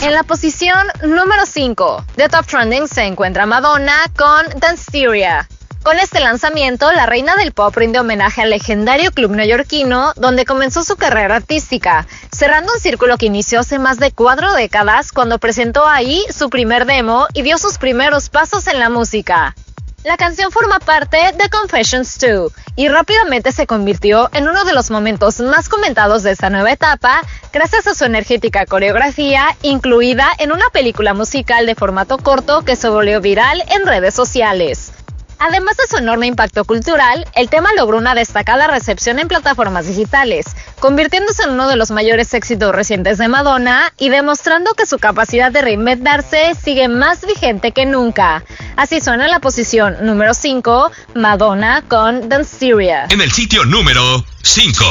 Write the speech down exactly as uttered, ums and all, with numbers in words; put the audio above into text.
En la posición número cinco de Top Trending se encuentra Madonna con Danceteria. Con este lanzamiento, la reina del pop rinde homenaje al legendario club neoyorquino donde comenzó su carrera artística, cerrando un círculo que inició hace más de cuatro décadas cuando presentó ahí su primer demo y dio sus primeros pasos en la música. La canción forma parte de Confessions dos y rápidamente se convirtió en uno de los momentos más comentados de esta nueva etapa gracias a su energética coreografía, incluida en una película musical de formato corto que se volvió viral en redes sociales. Además de su enorme impacto cultural, el tema logró una destacada recepción en plataformas digitales, convirtiéndose en uno de los mayores éxitos recientes de Madonna y demostrando que su capacidad de reinventarse sigue más vigente que nunca. Así suena la posición número cinco, Madonna con Danceteria. En el sitio número cinco.